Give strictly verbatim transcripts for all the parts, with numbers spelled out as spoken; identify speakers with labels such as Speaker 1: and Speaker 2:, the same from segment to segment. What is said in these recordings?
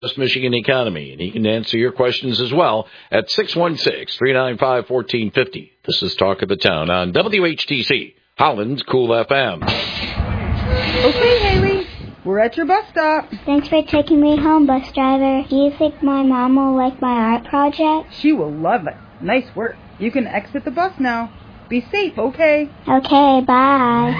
Speaker 1: West Michigan economy, and he can answer your questions as well at six one six, three nine five, one four five zero. This is Talk of the Town on W H T C, Holland's Cool F M.
Speaker 2: Okay, Haley, we're at your bus stop.
Speaker 3: Thanks for taking me home, bus driver. Do you think my mom will like my art project?
Speaker 2: She will love it. Nice work. You can exit the bus now. Be safe, okay?
Speaker 3: Okay, bye.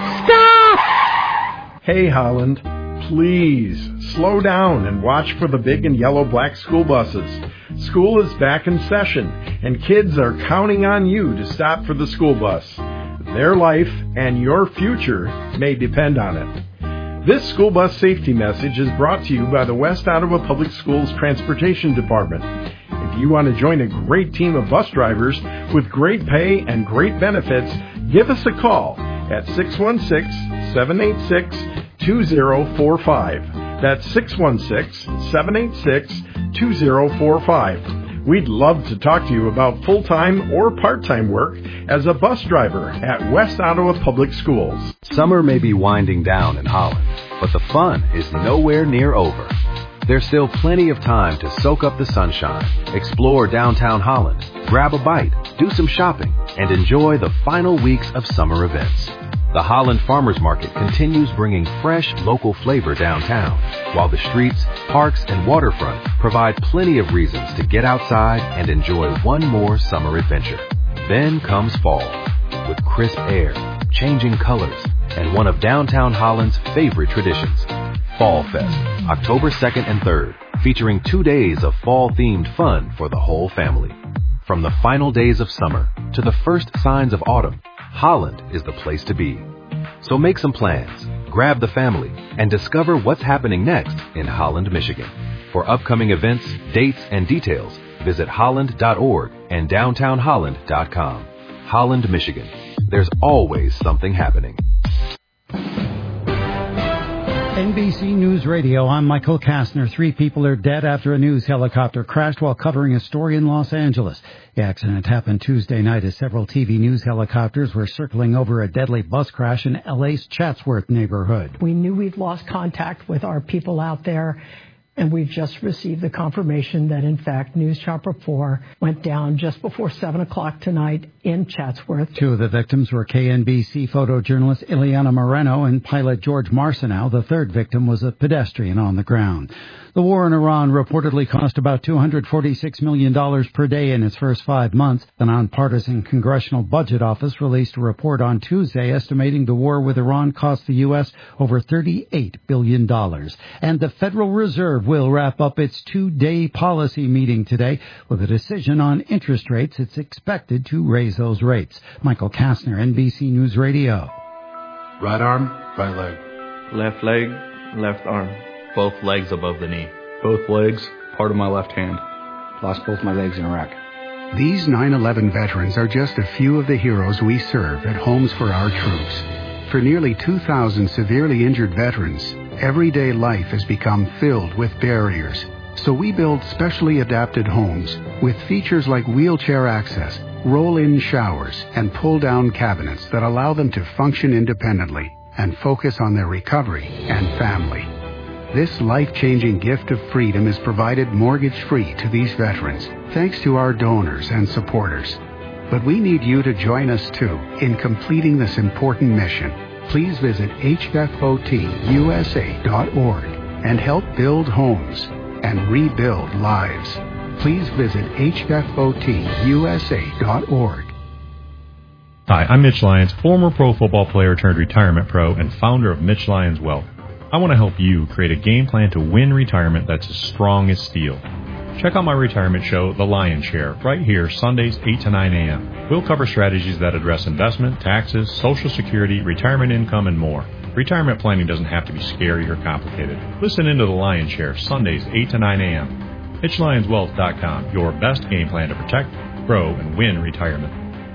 Speaker 2: Stop!
Speaker 4: Hey, Holland. Please, slow down and watch for the big and yellow black school buses. School is back in session, and kids are counting on you to stop for the school bus. Their life and your future may depend on it. This school bus safety message is brought to you by the West Ottawa Public Schools Transportation Department. If you want to join a great team of bus drivers with great pay and great benefits, give us a call at six one six, seven eight six, two zero four five. That's six one six, seven eight six, two zero four five. We'd love to talk to you about full-time or part-time work as a bus driver at West Ottawa Public Schools.
Speaker 5: Summer may be winding down in Holland, but the fun is nowhere near over. There's still plenty of time to soak up the sunshine, explore downtown Holland, grab a bite, do some shopping, and enjoy the final weeks of summer events. The Holland Farmers Market continues bringing fresh local flavor downtown, while the streets, parks, and waterfront provide plenty of reasons to get outside and enjoy one more summer adventure. Then comes fall, with crisp air, changing colors, and one of downtown Holland's favorite traditions, Fall Fest, October second and third, featuring two days of fall-themed fun for the whole family. From the final days of summer to the first signs of autumn, Holland is the place to be. So make some plans, grab the family, and discover what's happening next in Holland, Michigan. For upcoming events, dates, and details, visit holland dot org and downtown holland dot com. Holland, Michigan. There's always something happening.
Speaker 6: N B C News Radio, I'm Michael Kastner. Three people are dead after a news helicopter crashed while covering a story in Los Angeles. The accident happened Tuesday night as several T V news helicopters were circling over a deadly bus crash in L A's Chatsworth neighborhood.
Speaker 7: We knew we'd lost contact with our people out there, and we've just received the confirmation that, in fact, News Chopper four went down just before seven o'clock tonight in Chatsworth.
Speaker 6: Two of the victims were K N B C photojournalist Ileana Moreno and pilot George Marcineau. The third victim was a pedestrian on the ground. The war in Iran reportedly cost about two hundred forty-six million dollars per day in its first five months. The nonpartisan Congressional Budget Office released a report on Tuesday estimating the war with Iran cost the U S over thirty-eight billion dollars. And the Federal Reserve will wrap up its two-day policy meeting today with a decision on interest rates. It's expected to raise those rates. Michael Kastner, N B C News Radio.
Speaker 8: Right arm, right leg.
Speaker 9: Left leg, left arm.
Speaker 10: Both legs above the knee.
Speaker 9: Both legs, part of my left hand.
Speaker 11: Lost both my legs in Iraq.
Speaker 12: These nine eleven veterans are just a few of the heroes we serve at Homes for Our Troops. For nearly two thousand severely injured veterans, everyday life has become filled with barriers. So we build specially adapted homes with features like wheelchair access, roll-in showers, and pull-down cabinets that allow them to function independently and focus on their recovery and family. This life-changing gift of freedom is provided mortgage-free to these veterans, thanks to our donors and supporters. But we need you to join us, too, in completing this important mission. Please visit H F O T U S A dot org and help build homes and rebuild lives. Please visit H F O T U S A dot org.
Speaker 13: Hi, I'm Mitch Lyons, former pro football player turned retirement pro and founder of Mitch Lyons Wealth. I want to help you create a game plan to win retirement that's as strong as steel. Check out my retirement show, The Lion's Share, right here, Sundays, eight to nine a.m. We'll cover strategies that address investment, taxes, Social Security, retirement income, and more. Retirement planning doesn't have to be scary or complicated. Listen into The Lion's Share, Sundays, eight to nine a.m. Mitch Lyons Wealth dot com, your best game plan to protect, grow, and win retirement.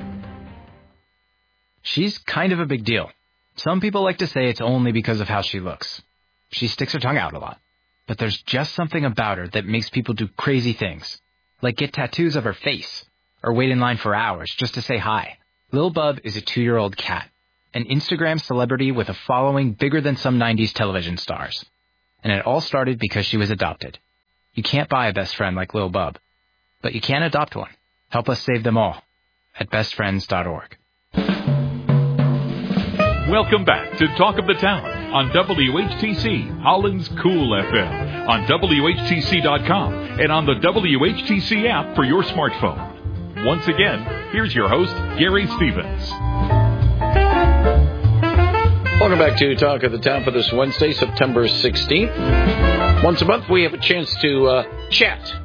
Speaker 14: She's kind of a big deal. Some people like to say it's only because of how she looks. She sticks her tongue out a lot. But there's just something about her that makes people do crazy things, like get tattoos of her face, or wait in line for hours just to say hi. Lil Bub is a two-year-old cat, an Instagram celebrity with a following bigger than some nineties television stars. And it all started because she was adopted. You can't buy a best friend like Lil Bub, but you can adopt one. Help us save them all at best friends dot org.
Speaker 15: Welcome back to Talk of the Town on W H T C, Holland's Cool F M, on W H T C dot com, and on the W H T C app for your smartphone. Once again, here's your host, Gary Stevens.
Speaker 1: Welcome back to Talk of the Town for this Wednesday, September sixteenth. Once a month, we have a chance to uh, chat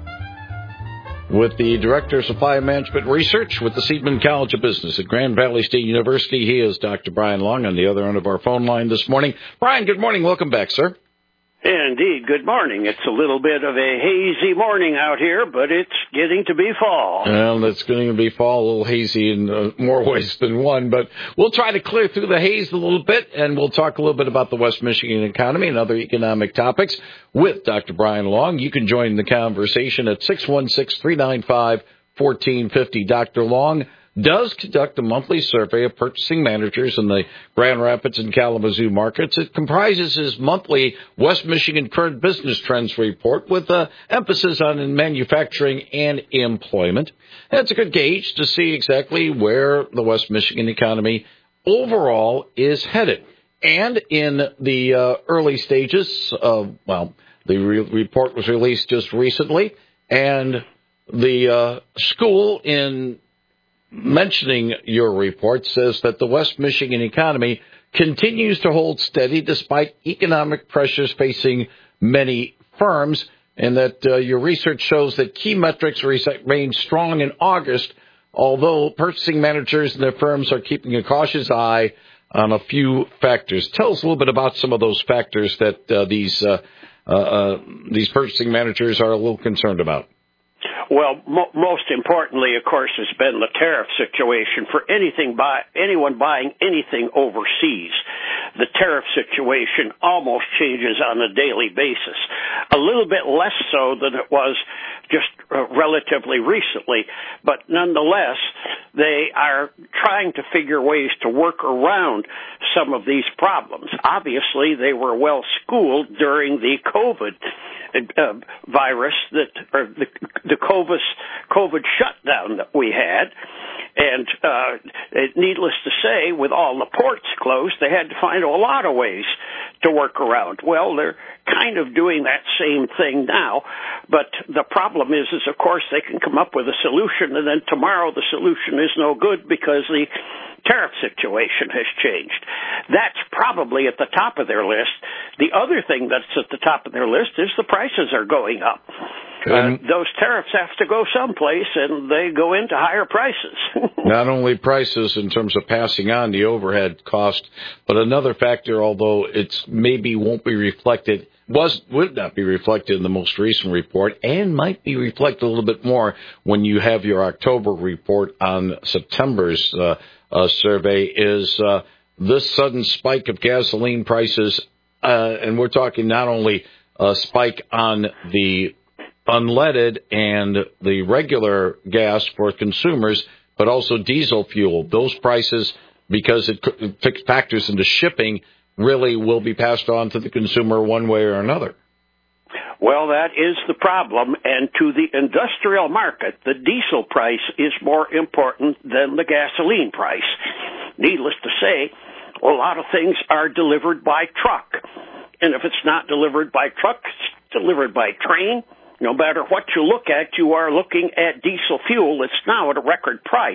Speaker 1: with the Director of Supply Management Research with the Seidman College of Business at Grand Valley State University. He is Doctor Brian Long on the other end of our phone line this morning. Brian, good morning. Welcome back, sir.
Speaker 16: Indeed, good morning. It's a little bit of a hazy morning out here, but it's getting to be fall.
Speaker 1: Well, it's going to be fall, a little hazy in uh, more ways than one, but we'll try to clear through the haze a little bit, and we'll talk a little bit about the West Michigan economy and other economic topics with Doctor Brian Long. You can join the conversation at six one six, three nine five, one four five zero. Doctor Long does conduct a monthly survey of purchasing managers in the Grand Rapids and Kalamazoo markets. It comprises his monthly West Michigan Current Business Trends report with an emphasis on manufacturing and employment. That's a good gauge to see exactly where the West Michigan economy overall is headed. And in the uh, early stages of, well, the re- report was released just recently, and the uh, school in mentioning your report says that the West Michigan economy continues to hold steady despite economic pressures facing many firms, and that uh, your research shows that key metrics remain strong in August, although purchasing managers and their firms are keeping a cautious eye on a few factors. Tell us a little bit about some of those factors that uh, these uh, uh, uh, these purchasing managers are a little concerned about.
Speaker 16: Well, mo- most importantly, of course, has been the tariff situation for anything buy anyone buying anything overseas. The tariff situation almost changes on a daily basis. A little bit less so than it was just uh, relatively recently, but nonetheless, they are trying to figure ways to work around some of these problems. Obviously, they were well schooled during the COVID uh, virus that, or the, the COVID, COVID shutdown that we had. And uh, it, needless to say, with all the ports closed, they had to find a lot of ways to work around. Well, they're kind of doing that same thing now, but the problem is, is of course, they can come up with a solution, and then tomorrow the solution is no good because the tariff situation has changed. That's probably at the top of their list. The other thing that's at the top of their list is the prices are going up. Uh, those tariffs have to go someplace, and they go into higher prices.
Speaker 1: Not only prices in terms of passing on the overhead cost, but another factor, although it's maybe won't be reflected, was would not be reflected in the most recent report, and might be reflected a little bit more when you have your October report on September's uh, uh, survey, is uh, this sudden spike of gasoline prices, uh, and we're talking not only a spike on the unleaded and the regular gas for consumers, but also diesel fuel. Those prices, because it, it factors into shipping, really will be passed on to the consumer one way or another.
Speaker 16: Well, that is the problem, and to the industrial market, the diesel price is more important than the gasoline price. Needless to say, a lot of things are delivered by truck, and if it's not delivered by truck, it's delivered by train. No matter what you look at, you are looking at diesel fuel that's now at a record price.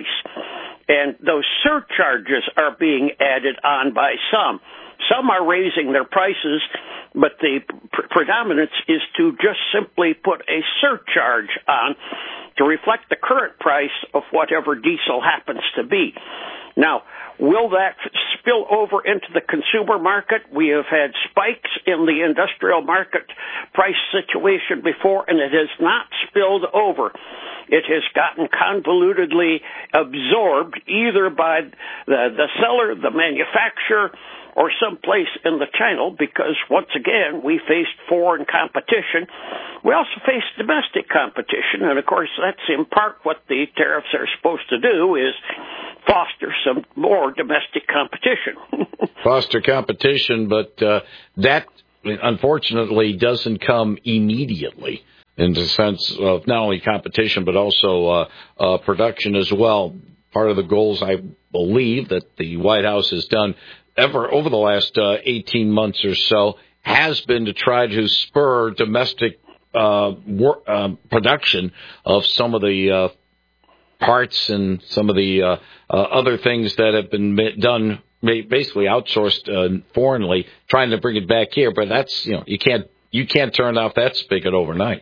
Speaker 16: And those surcharges are being added on by some. Some are raising their prices, but the pr- predominance is to just simply put a surcharge on to reflect the current price of whatever diesel happens to be. Now, will that spill over into the consumer market? We have had spikes in the industrial market price situation before, and it has not spilled over. It has gotten convolutedly absorbed either by the, the seller, the manufacturer, or someplace in the channel, because once again, we faced foreign competition. We also faced domestic competition, and of course, that's in part what the tariffs are supposed to do, is foster some more domestic competition.
Speaker 1: Foster competition, but uh, that, unfortunately, doesn't come immediately. in the sense of not only competition but also uh, uh, production as well. Part of the goals, I believe, that the White House has done ever over the last uh, eighteen months or so has been to try to spur domestic uh, wor- uh, production of some of the uh, parts and some of the uh, uh, other things that have been done, basically outsourced uh, foreignly, trying to bring it back here. But that's, you know, you can't you can't turn off that spigot overnight.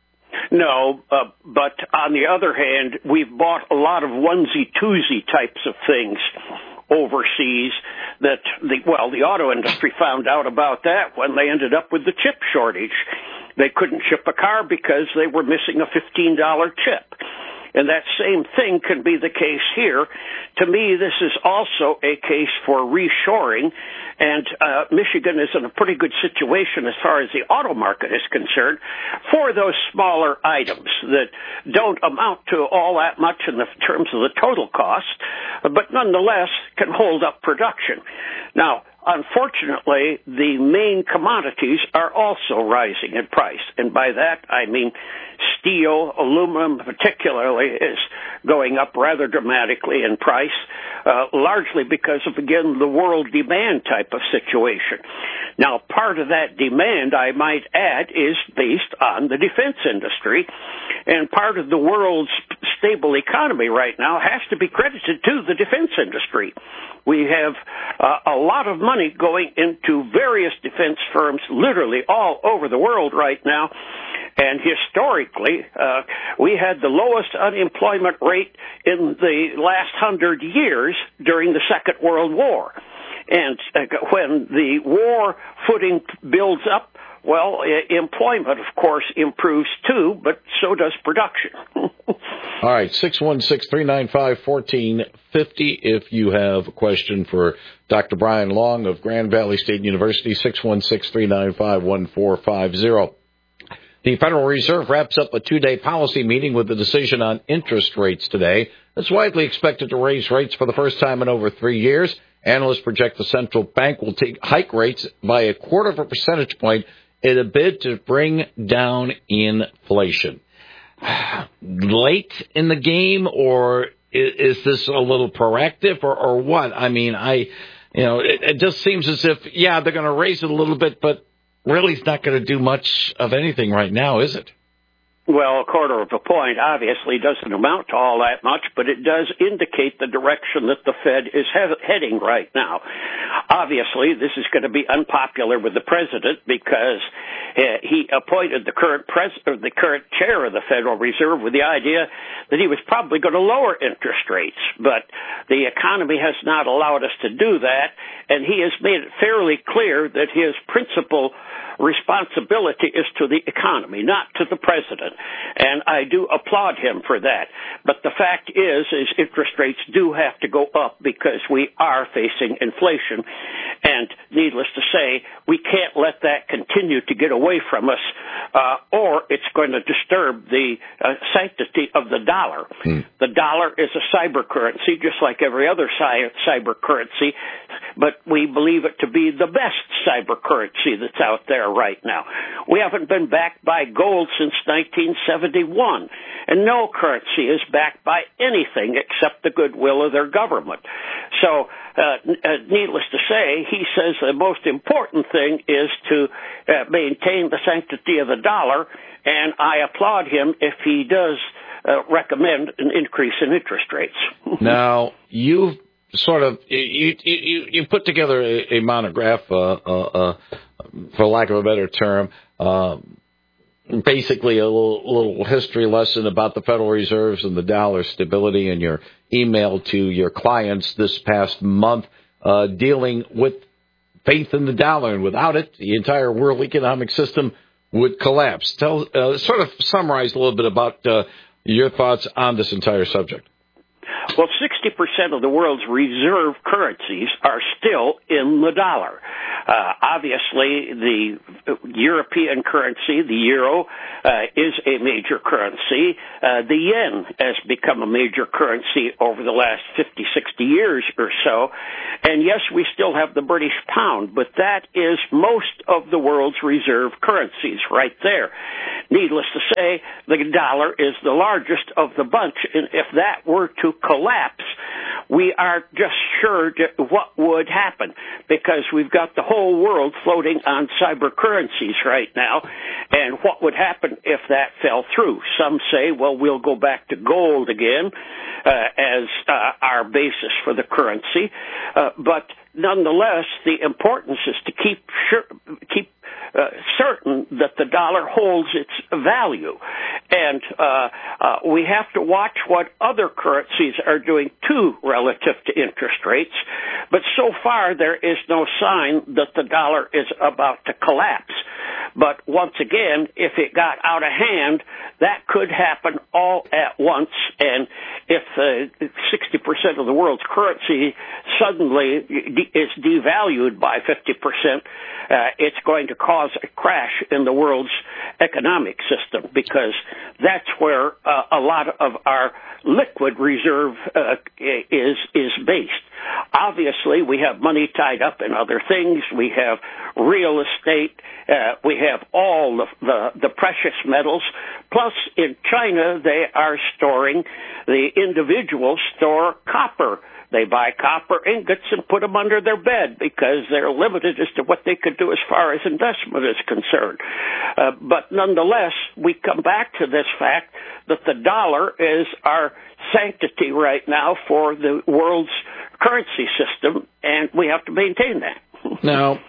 Speaker 16: No, uh, but on the other hand, we've bought a lot of onesie-twosie types of things overseas that, the well, the auto industry found out about that when they ended up with the chip shortage. They couldn't ship a car because they were missing a fifteen dollar chip. And that same thing can be the case here. To me, this is also a case for reshoring, and uh, Michigan is in a pretty good situation as far as the auto market is concerned for those smaller items that don't amount to all that much in the terms of the total cost, but nonetheless can hold up production. Now, unfortunately, the main commodities are also rising in price, and by that I mean steel, aluminum particularly, is going up rather dramatically in price, uh, largely because of, again, the world demand type of situation. Now, part of that demand, I might add, is based on the defense industry, and part of the world's stable economy right now has to be credited to the defense industry. We have uh, a lot of money going into various defense firms literally all over the world right now. And historically, uh, we had the lowest unemployment rate in the last hundred years during the Second World War. And uh, when the war footing builds up, well, uh, employment, of course, improves too, but so does production.
Speaker 1: All right, six one six, three nine five, one four five zero if you have a question for Doctor Brian Long of Grand Valley State University, six one six, three nine five, one four five zero. The Federal Reserve wraps up a two-day policy meeting with a decision on interest rates today. It's widely expected to raise rates for the first time in over three years. Analysts project the central bank will take hike rates by a quarter of a percentage point in a bid to bring down inflation. Late in the game, or is this a little proactive, or, or what? I mean, I, you know, it, it just seems as if, yeah, they're going to raise it a little bit, but really it's not going to do much of anything right now, is it?
Speaker 16: Well, a quarter of a point obviously doesn't amount to all that much, but it does indicate the direction that the Fed is he- heading right now. Obviously, this is going to be unpopular with the president because uh, he appointed the current pres- or the current chair of the Federal Reserve with the idea that he was probably going to lower interest rates. But the economy has not allowed us to do that, and he has made it fairly clear that his principal responsibility is to the economy, not to the president. And I do applaud him for that. But the fact is, is interest rates do have to go up because we are facing inflation. And needless to say, we can't let that continue to get away from us, uh, or it's going to disturb the uh, sanctity of the dollar. Hmm. The dollar is a cyber currency, just like every other cy- cyber currency, but we believe it to be the best cyber currency that's out there right now. We haven't been backed by gold since nineteen seventy-one, and no currency is backed by anything except the goodwill of their government. So, uh, uh, needless to say, he says the most important thing is to uh, maintain the sanctity of the dollar, and I applaud him if he does uh, recommend an increase in interest rates.
Speaker 1: Now, you've sort of, you, you, you put together a, a monograph, uh, uh, uh, for lack of a better term, uh, basically a little, little history lesson about the Federal Reserves and the dollar stability in your email to your clients this past month, uh, dealing with faith in the dollar. And without it, the entire world economic system would collapse. Tell, uh, sort of summarize a little bit about uh, your thoughts on this entire subject.
Speaker 16: Well, sixty percent of the world's reserve currencies are still in the dollar. Uh, obviously, the European currency, the euro, uh, is a major currency. Uh, the yen has become a major currency over the last fifty, sixty years or so. And yes, we still have the British pound, but that is most of the world's reserve currencies right there. Needless to say, the dollar is the largest of the bunch, and if that were to collapse, we are just sure to what would happen, because we've got the whole world floating on cyber currencies right now, and what would happen if that fell through? Some say, well, we'll go back to gold again uh, as uh, our basis for the currency, uh, but nonetheless, the importance is to keep sure, keep uh, certain that the dollar holds its value. And uh, uh, we have to watch what other currencies are doing, too, relative to interest rates. But so far, there is no sign that the dollar is about to collapse. But once again, if it got out of hand, that could happen all at once. And if uh, sixty percent of the world's currency suddenly is devalued by fifty percent, uh, it's going to cause a crash in the world's economic system, because that's where uh, a lot of our liquid reserve uh, is is based. Obviously, we have money tied up in other things. We have real estate. Uh, we have all the, the the precious metals. Plus, in China, they are storing, the individuals store copper. They buy copper ingots and put them under their bed because they're limited as to what they could do as far as investment is concerned. Uh, but nonetheless, we come back to this fact that the dollar is our sanctity right now for the world's currency system, and we have to maintain that.
Speaker 1: Now,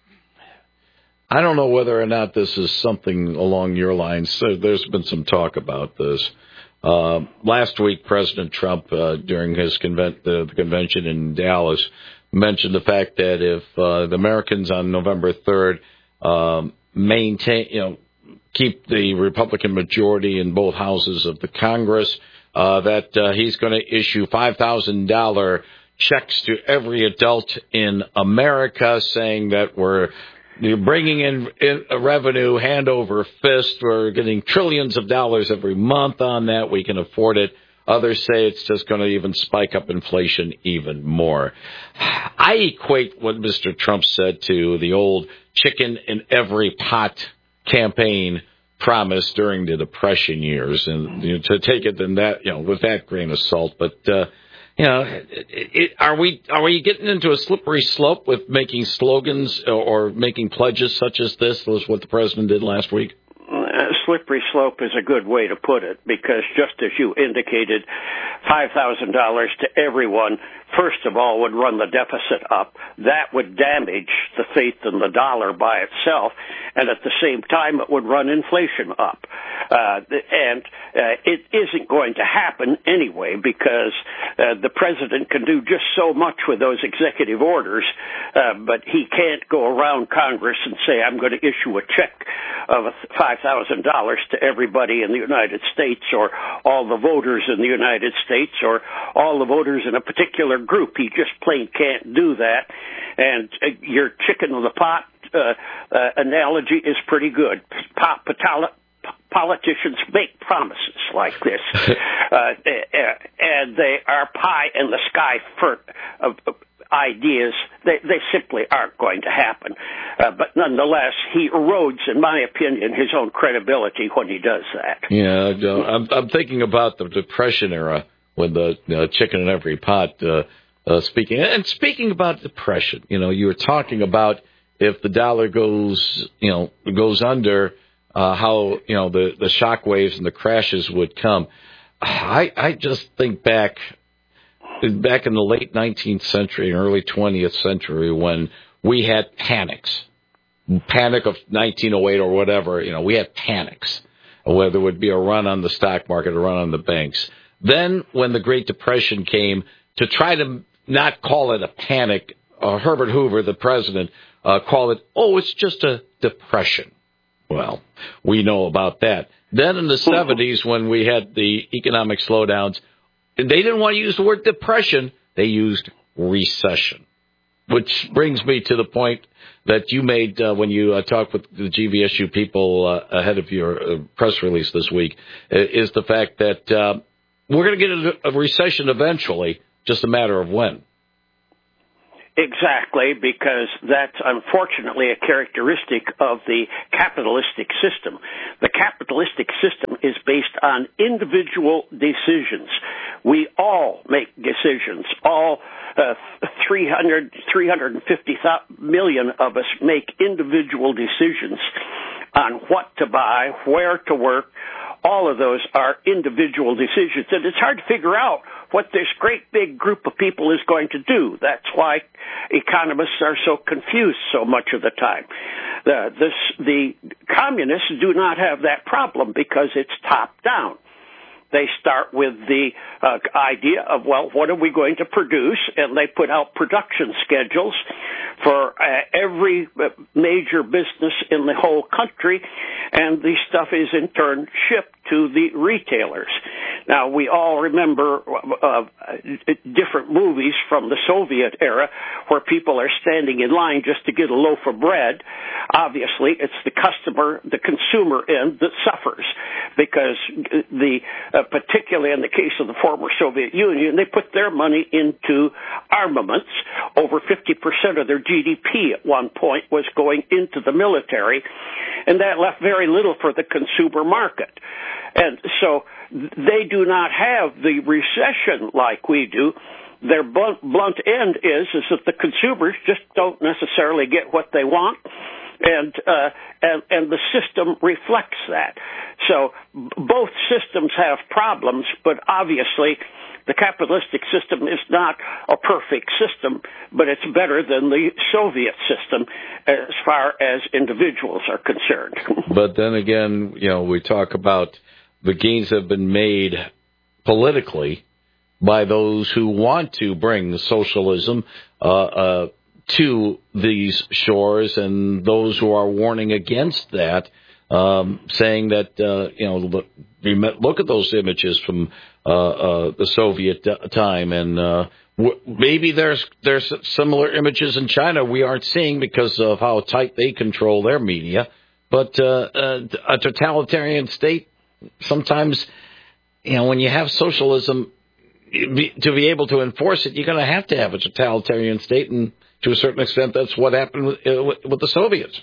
Speaker 1: I don't know whether or not this is something along your lines. So there's been some talk about this. Uh, last week, President Trump, uh, during his convent, uh, the convention in Dallas, mentioned the fact that if uh, the Americans on November third um, maintain, you know, keep the Republican majority in both houses of the Congress, uh, that uh, he's going to issue five thousand dollars checks to every adult in America, saying that we're You're bringing in, in a revenue hand over fist. We're getting trillions of dollars every month on that. We can afford it. Others say it's just going to even spike up inflation even more. I equate what Mister Trump said to the old chicken in every pot campaign promise during the Depression years, and you know, to take it in that, you know, with that grain of salt. But uh, you know, it, it, are we are we getting into a slippery slope with making slogans or making pledges such as this? Was what the president did last week.
Speaker 16: A slippery slope is a good way to put it, because just as you indicated, five thousand dollars to everyone, first of all, would run the deficit up. That would damage the faith in the dollar by itself, and at the same time, it would run inflation up. Uh, and uh, it isn't going to happen anyway, because uh, the president can do just so much with those executive orders, uh, but he can't go around Congress and say, I'm going to issue a check of five thousand dollars to everybody in the United States, or all the voters in the United States, or all the voters in a particular group. He just plain can't do that. And uh, your chicken in the pot uh, uh, analogy is pretty good. Pop, patala, Politicians make promises like this, uh, and they are pie in the sky for uh, ideas. They, they simply aren't going to happen. Uh, but nonetheless, he erodes, in my opinion, his own credibility when he does that.
Speaker 1: Yeah, I'm, I'm thinking about the Depression era when the uh, chicken in every pot. Uh, uh, speaking and speaking about depression, you know, you were talking about if the dollar goes, you know, goes under. Uh, how, you know, the, the shock waves and the crashes would come. I, I just think back, back in the late nineteenth century and early twentieth century when we had panics, panic of nineteen oh eight or whatever, you know, we had panics, whether it would be a run on the stock market, a run on the banks. Then when the Great Depression came, to try to not call it a panic, uh, Herbert Hoover, the president, uh, called it, oh, it's just a depression. Well, we know about that. Then in the seventies, when we had the economic slowdowns, they didn't want to use the word depression. They used recession, which brings me to the point that you made uh, when you uh, talked with the G V S U people uh, ahead of your uh, press release this week, is the fact that uh, we're going to get a, a recession eventually, just a matter of when.
Speaker 16: Exactly, because that's unfortunately a characteristic of the capitalistic system. The capitalistic system is based on individual decisions. We all make decisions. All uh, three hundred, three hundred fifty million of us make individual decisions on what to buy, where to work. All of those are individual decisions, and it's hard to figure out what this great big group of people is going to do. That's why economists are so confused so much of the time. The, this, the communists do not have that problem because it's top down. They start with the uh, idea of, well, what are we going to produce? And they put out production schedules for uh, every major business in the whole country, and the stuff is in turn shipped to the retailers. Now, we all remember uh, different movies from the Soviet era where people are standing in line just to get a loaf of bread. Obviously, it's the customer, the consumer end that suffers because the, uh, particularly in the case of the former Soviet Union, they put their money into armaments. Over fifty percent of their G D P at one point was going into the military, and that left very little for the consumer market. And so they do not have the recession like we do. Their blunt, blunt end is, is that the consumers just don't necessarily get what they want, and uh, and, and the system reflects that. So both systems have problems, but obviously the capitalistic system is not a perfect system, but it's better than the Soviet system as far as individuals are concerned.
Speaker 1: But then again, you know, we talk about the gains have been made politically by those who want to bring socialism uh, uh, to these shores, and those who are warning against that, um, saying that, uh, you know, look, look at those images from uh, uh, the Soviet time, and uh, w- maybe there's there's similar images in China we aren't seeing because of how tight they control their media. But uh, uh, a totalitarian state, sometimes, you know, when you have socialism, to be able to enforce it, you're going to have to have a totalitarian state, and to a certain extent, that's what happened with, uh, with, with the Soviets.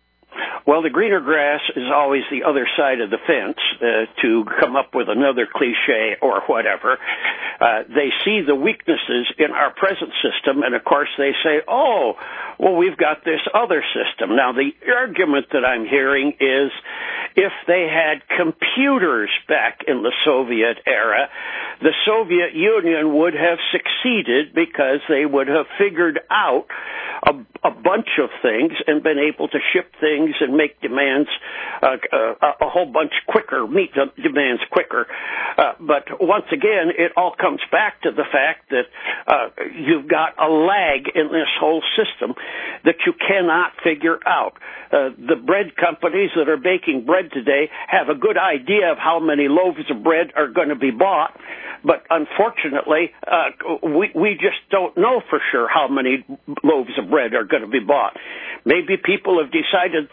Speaker 16: Well, the greener grass is always the other side of the fence, uh, to come up with another cliche or whatever. Uh, they see the weaknesses in our present system, and of course they say, oh, well, we've got this other system. Now, the argument that I'm hearing is if they had computers back in the Soviet era, the Soviet Union would have succeeded because they would have figured out a, a bunch of things and been able to ship things and make demands uh, uh, a whole bunch quicker, meet the demands quicker. Uh, but once again, it all comes back to the fact that uh, you've got a lag in this whole system that you cannot figure out. Uh, the bread companies that are baking bread today have a good idea of how many loaves of bread are going to be bought, but unfortunately, uh, we, we just don't know for sure how many loaves of bread are going to be bought. Maybe people have decided,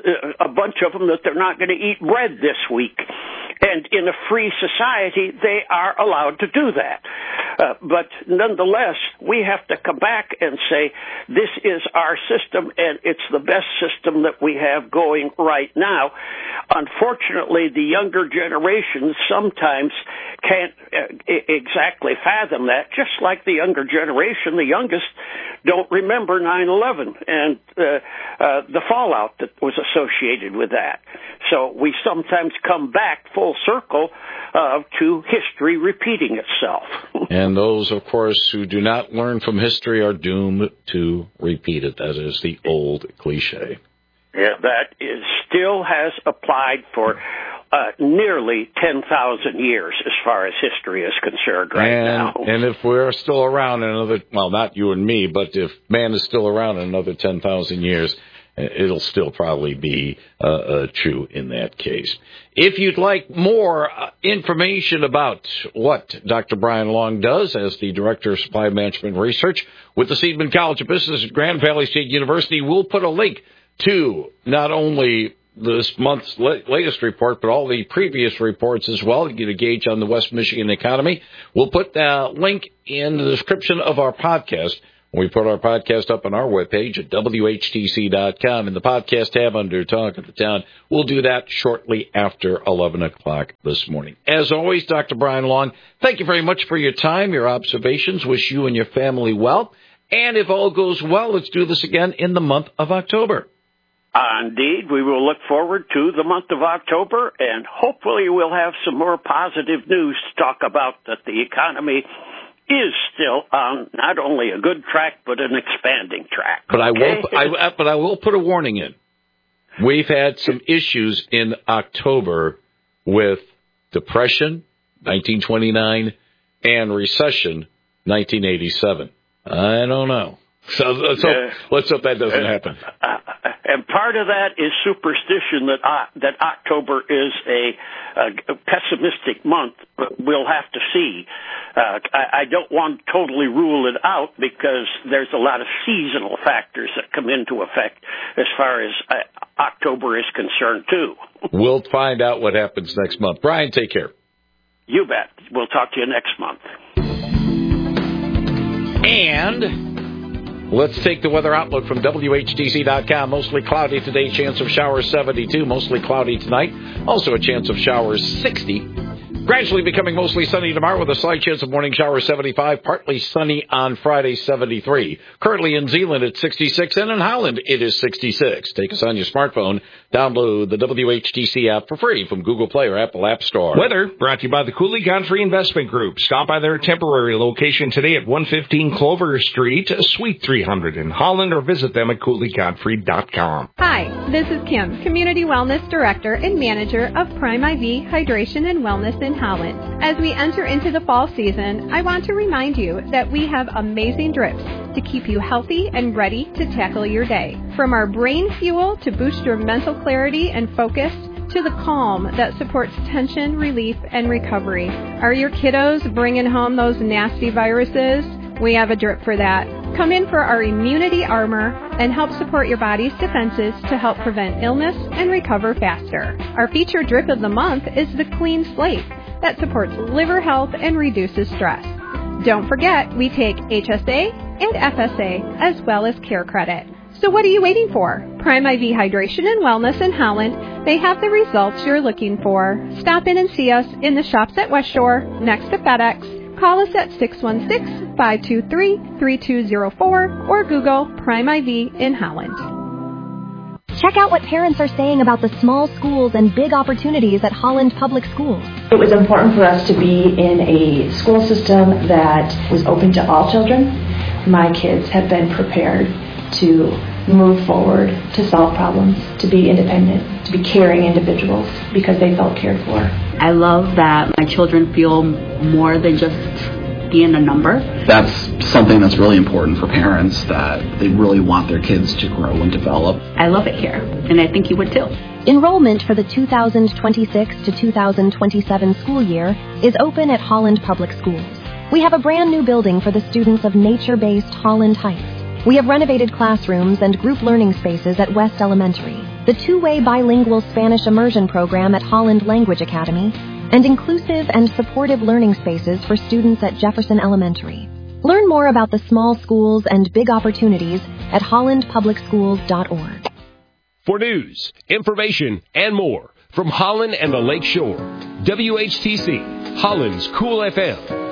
Speaker 16: a bunch of them, that they're not going to eat bread this week. And in a free society, they are allowed to do that. Uh, but nonetheless, we have to come back and say, this is our system, and it's the best system that we have going right now. Unfortunately, the younger generations sometimes can't uh, exactly fathom that, just like the younger generation, the youngest, don't remember nine eleven and uh, uh, the fallout that was associated with that. So we sometimes come back full circle uh, to history repeating itself.
Speaker 1: And those, of course, who do not learn from history are doomed to repeat it. That is the old cliche.
Speaker 16: Yeah, that is, still has applied for uh, nearly ten thousand years as far as history is concerned right
Speaker 1: and,
Speaker 16: now.
Speaker 1: And if we're still around in another, well, not you and me, but if man is still around in another ten thousand years, it'll still probably be uh, uh, true in that case. If you'd like more uh, information about what Doctor Brian Long does as the Director of Supply Management Research with the Seidman College of Business at Grand Valley State University, we'll put a link to not only this month's latest report, but all the previous reports as well to get a gauge on the West Michigan economy. We'll put the link in the description of our podcast. We put our podcast up on our webpage at W H T C dot com in the podcast tab under Talk of the Town. We'll do that shortly after eleven o'clock this morning. As always, Doctor Brian Long, thank you very much for your time, your observations. Wish you and your family well. And if all goes well, let's do this again in the month of October.
Speaker 16: Uh, indeed, we will look forward to the month of October, and hopefully we'll have some more positive news to talk about, that the economy is still on not only a good track, but an expanding track.
Speaker 1: But
Speaker 16: okay?
Speaker 1: I will, I, but I will put a warning in. We've had some issues in October with depression, nineteen twenty-nine, and recession, nineteen eighty-seven. I don't know. So let's hope, uh, let's hope that doesn't happen.
Speaker 16: Uh, and part of that is superstition that uh, that October is a, a pessimistic month. But we'll have to see. Uh, I, I don't want to totally rule it out, because there's a lot of seasonal factors that come into effect as far as uh, October is concerned, too.
Speaker 1: We'll find out what happens next month. Brian, take care.
Speaker 16: You bet. We'll talk to you next month.
Speaker 1: And let's take the weather outlook from W H T C dot com. Mostly cloudy today, chance of showers seventy-two. Mostly cloudy tonight, also a chance of showers sixty. Gradually becoming mostly sunny tomorrow with a slight chance of morning showers seventy-five. Partly sunny on Friday, seventy-three. Currently in Zeeland at sixty-six, and in Holland it is sixty-six. Take us on your smartphone. Download the W H T C app for free from Google Play or Apple App Store.
Speaker 17: Weather brought to you by the Cooley Godfrey Investment Group. Stop by their temporary location today at one fifteen Clover Street, Suite three hundred in Holland, or visit them at Cooley Godfrey dot com.
Speaker 18: Hi, this is Kim, Community Wellness Director and Manager of Prime I V Hydration and Wellness in Holland. As we enter into the fall season, I want to remind you that we have amazing drips to keep you healthy and ready to tackle your day. From our brain fuel to boost your mental clarity and focus, to the calm that supports tension relief and recovery. Are your kiddos bringing home those nasty viruses? We have a drip for that. Come in for our Immunity Armor and help support your body's defenses to help prevent illness and recover faster. Our featured drip of the month is the Clean Slate that supports liver health and reduces stress. Don't forget, we take H S A and F S A as well as Care Credit. So what are you waiting for? Prime I V Hydration and Wellness in Holland. They have the results you're looking for. Stop in and see us in the shops at West Shore, next to FedEx. Call us at six one six, five two three, three two zero four or Google Prime I V in Holland.
Speaker 19: Check out what parents are saying about the small schools and big opportunities at Holland Public Schools.
Speaker 20: It was important for us to be in a school system that was open to all children. My kids have been prepared to move forward, to solve problems, to be independent, to be caring individuals because they felt cared for.
Speaker 21: I love that my children feel more than just being a number.
Speaker 22: That's something that's really important for parents, that they really want their kids to grow and develop.
Speaker 21: I love it here, and I think you would too.
Speaker 19: Enrollment for the two thousand twenty-six to two thousand twenty-seven school year is open at Holland Public Schools. We have a brand new building for the students of nature-based Holland Heights. We have renovated classrooms and group learning spaces at West Elementary, the two-way bilingual Spanish immersion program at Holland Language Academy, and inclusive and supportive learning spaces for students at Jefferson Elementary. Learn more about the small schools and big opportunities at holland public schools dot org.
Speaker 23: For news, information, and more from Holland and the Lake Shore, W H T C, Holland's Cool F M.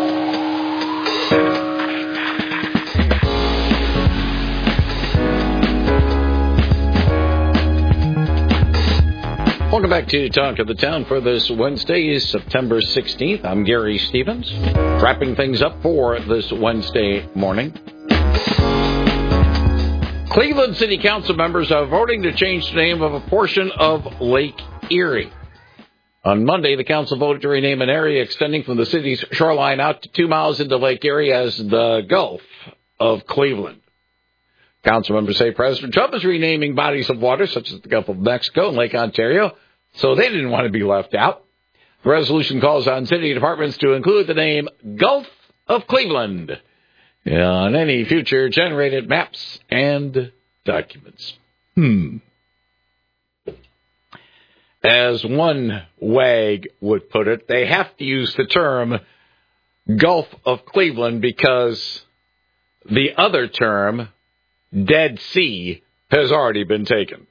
Speaker 1: Welcome back to Talk of the Town for this Wednesday, September sixteenth. I'm Gary Stevens, wrapping things up for this Wednesday morning. Cleveland City Council members are voting to change the name of a portion of Lake Erie. On Monday, the council voted to rename an area extending from the city's shoreline out to two miles into Lake Erie as the Gulf of Cleveland. Council members say President Trump is renaming bodies of water such as the Gulf of Mexico and Lake Ontario, so they didn't want to be left out. The resolution calls on city departments to include the name Gulf of Cleveland on any future generated maps and documents. Hmm. As one wag would put it, they have to use the term Gulf of Cleveland because the other term, Dead Sea, has already been taken.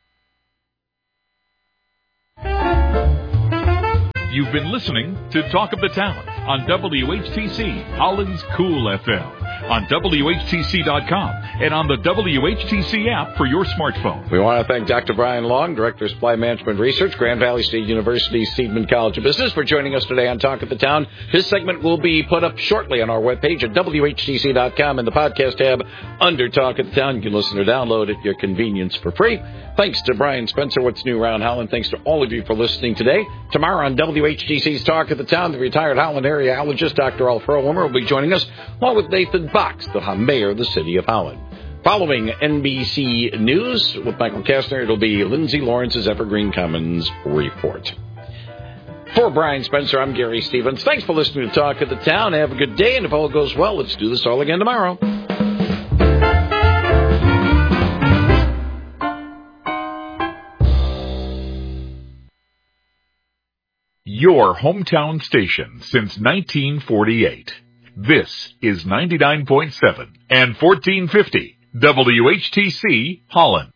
Speaker 15: You've been listening to Talk of the Town on W H T C, Holland's Cool F M, on W H T C dot com, and on the W H T C app for your smartphone.
Speaker 1: We want to thank Doctor Brian Long, Director of Supply Management Research, Grand Valley State University, Seidman College of Business, for joining us today on Talk of the Town. His segment will be put up shortly on our webpage at W H T C dot com in the podcast tab under Talk of the Town. You can listen or download at your convenience for free. Thanks to Brian Spencer, What's New Around Holland. Thanks to all of you for listening today. Tomorrow on W H T C's Talk of the Town, the retired Holland area allergist, Doctor Alf Perlwimmer, will be joining us, along with Nathan Box, the mayor of the city of Holland. Following N B C News with Michael Kastner, it'll be Lindsay Lawrence's Evergreen Commons Report. For Brian Spencer, I'm Gary Stevens. Thanks for listening to Talk of the Town. Have a good day, and if all goes well, let's do this all again tomorrow.
Speaker 15: Your hometown station since nineteen forty-eight. This is ninety-nine point seven and fourteen fifty W H T C Holland.